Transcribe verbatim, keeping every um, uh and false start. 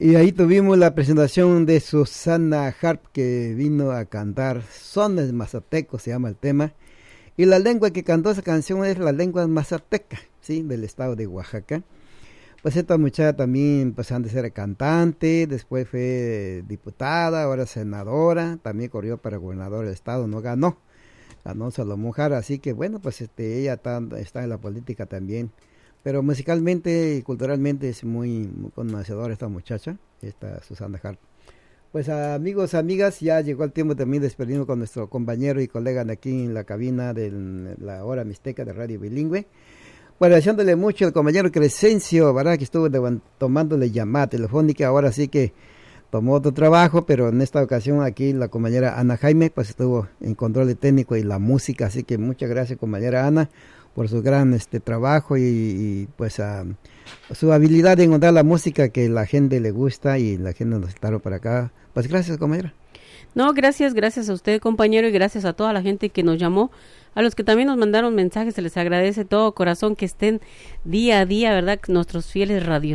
Y ahí tuvimos la presentación de Susana Harp, que vino a cantar Sones Mazatecos, se llama el tema. Y la lengua que cantó esa canción es la lengua mazateca, ¿sí? Del estado de Oaxaca. Pues esta muchacha también, pues antes era cantante, después fue diputada, ahora senadora, también corrió para gobernador del estado, no ganó, ganó Salomón Jara, así que bueno, pues este, ella está, está en la política también. Pero musicalmente y culturalmente es muy, muy conocedora esta muchacha, esta Susana Hart. Pues amigos, amigas, ya llegó el tiempo también de despedirnos con nuestro compañero y colega de aquí en la cabina de la Hora Mixteca de Radio Bilingüe. Bueno, agradeciéndole mucho al compañero Crescencio, ¿verdad? Que estuvo de, tomándole llamada telefónica, ahora sí que tomó otro trabajo, pero en esta ocasión aquí la compañera Ana Jaime, pues estuvo en control de técnico y la música, así que muchas gracias compañera Ana por su gran este trabajo y, y pues uh, su habilidad de encontrar la música que la gente le gusta y la gente nos está para acá. Pues gracias, compañera. No, gracias, gracias a usted, compañero, y gracias a toda la gente que nos llamó, a los que también nos mandaron mensajes, se les agradece todo corazón que estén día a día, ¿verdad? Nuestros fieles radios.